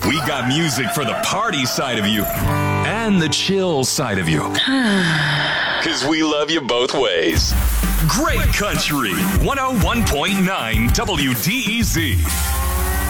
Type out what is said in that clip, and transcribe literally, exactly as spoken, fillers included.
We got music for the party side of you and the chill side of you. Because we love you both ways. Great Country, one oh one point nine W D E Z.